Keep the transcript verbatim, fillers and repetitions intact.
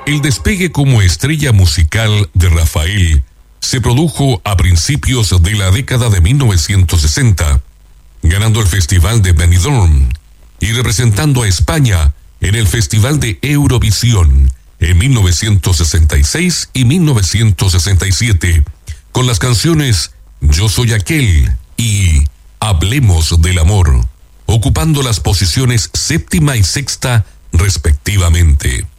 El despegue como estrella musical de Rafael se produjo a principios de la década de mil novecientos sesenta, ganando el Festival de Benidorm y representando a España en el Festival de Eurovisión en mil novecientos sesenta y seis y mil novecientos sesenta y siete, con las canciones Yo Soy Aquel y Hablemos del Amor, ocupando las posiciones séptima y sexta respectivamente.